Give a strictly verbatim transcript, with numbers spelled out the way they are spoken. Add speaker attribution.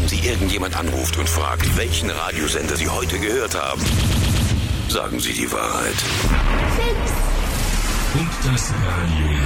Speaker 1: Wenn Sie irgendjemand anruft und fragt, welchen Radiosender Sie heute gehört haben, sagen Sie die Wahrheit.
Speaker 2: Und das Radio